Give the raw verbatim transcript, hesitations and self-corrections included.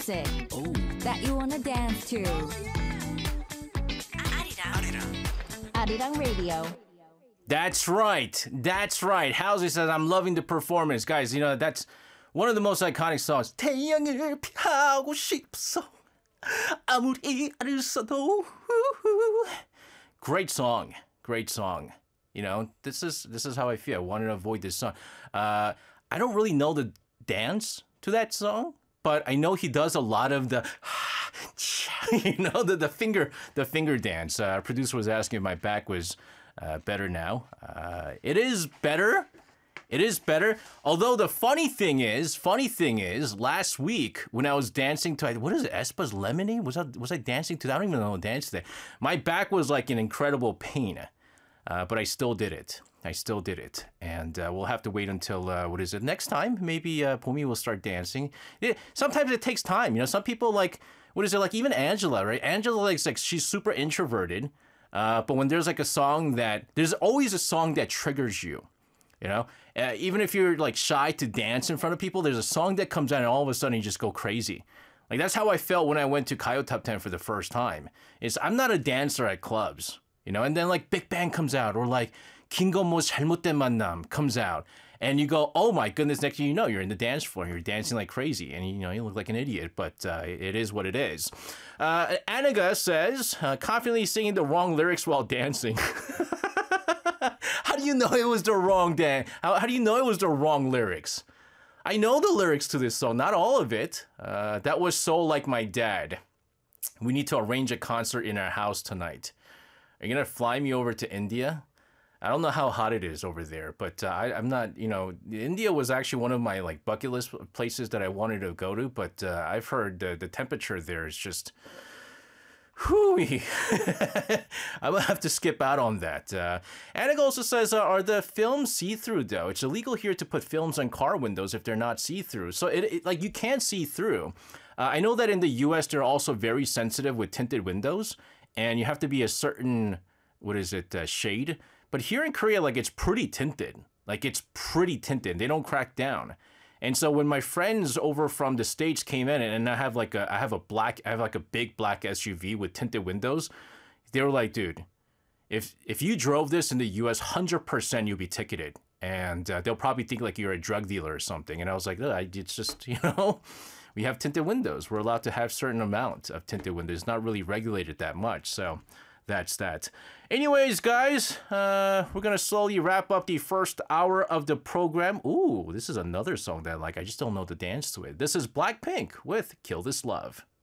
music Oh. that you wanna dance to. Arirang Radio. That's right. That's right. Halsey says, I'm loving the performance. Guys, you know, that's one of the most iconic songs. 태양을 피하고 싶어. 아무리 애를 써도. Great song. Great song. You know, this is this is how I feel. I wanted to avoid this song. Uh, I don't really know the dance to that song, but I know he does a lot of the, you know, the, the finger the finger dance. Uh, our producer was asking if my back was uh, better now. Uh, it is better. It is better. Although the funny thing is, funny thing is, last week when I was dancing to, what is it, Espa's Lemonade? Was I, was I dancing to that? I don't even know how to dance there. My back was like in incredible pain, uh, but I still did it. I still did it. And uh, we'll have to wait until, uh, what is it, next time? Maybe uh, Pomi will start dancing. It, sometimes it takes time. You know, some people like, what is it, like even Angela, right? Angela, like, like she's super introverted. Uh, but when there's like a song that, there's always a song that triggers you. You know, uh, even if you're like shy to dance in front of people, there's a song that comes out and all of a sudden you just go crazy. Like that's how I felt when I went to Kayo Top ten for the first time. Is I'm not a dancer at clubs, you know, and then like Big Bang comes out or like 김건모 잘못된 만남 comes out and you go, oh my goodness, next thing you know, you're in the dance floor and you're dancing like crazy and you know, you look like an idiot, but uh, it is what it is. Uh, Anaga says, uh, confidently singing the wrong lyrics while dancing. How do you know it was the wrong dance? How, how do you know it was the wrong lyrics? I know the lyrics to this song, not all of it. Uh, that was So Like My Dad. We need to arrange a concert in our house tonight. Are you going to fly me over to India? I don't know how hot it is over there, but uh, I, I'm not, you know, India was actually one of my like bucket list places that I wanted to go to, but uh, I've heard uh, the temperature there is just... Whew. I will have to skip out on that. Uh, Anna also says, uh, are the films see-through though? It's illegal here to put films on car windows if they're not see-through. So it, it like you can't see through. Uh, I know that in the U S they're also very sensitive with tinted windows and you have to be a certain, what is it, uh, shade. But here in Korea, like it's pretty tinted. Like it's pretty tinted. They don't crack down. And so when my friends over from the States came in and I have like a, I have a black, I have like a big black S U V with tinted windows, they were like, dude, if if you drove this in the U S, one hundred percent you'll be ticketed. And uh, they'll probably think like you're a drug dealer or something. And I was like, oh, it's just, you know, we have tinted windows. We're allowed to have certain amount of tinted windows. It's not really regulated that much. So that's that. Anyways, guys, uh, we're going to slowly wrap up the first hour of the program. Ooh, this is another song that I like. I just don't know the dance to it. This is Blackpink with Kill This Love.